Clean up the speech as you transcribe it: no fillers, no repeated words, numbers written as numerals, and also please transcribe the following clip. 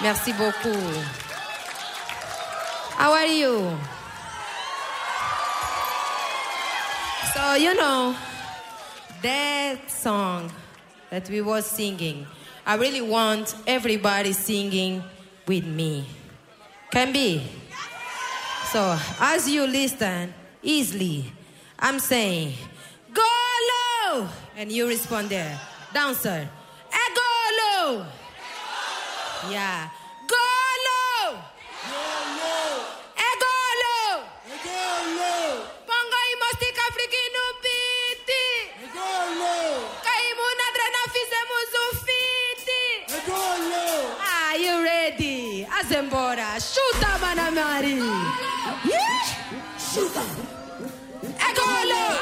Merci beaucoup. How are you? So, you know, that song that we was singing, I really want everybody singing with me. Can be? So, as you listen, easily, I'm saying, go low! And you respond there. Dancer, go low! Yeah. Go low! Go low! Pongo i mostik afrikinu biti! Kaimu nadrena fizemu zufiti! Are you ready? Azembora, shoot up, Anamari! Shoot up! Go low!